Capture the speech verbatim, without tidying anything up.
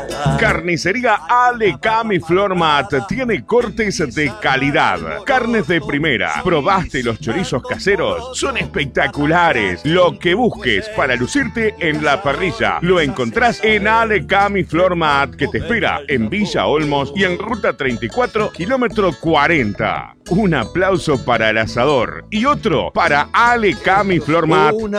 Carnicería Alecam y Flormat tiene cortes de calidad, carnes de primera. ¿Probaste los chorizos caseros? Son espectaculares. Lo que busques para lucirte en la parrilla lo encontrás en Alecam y Flormat, que te espera en Villa Olmos y en Ruta treinta y cuatro, kilómetro cuarenta. Un aplauso para el asador y otro para Alecam y Flormat.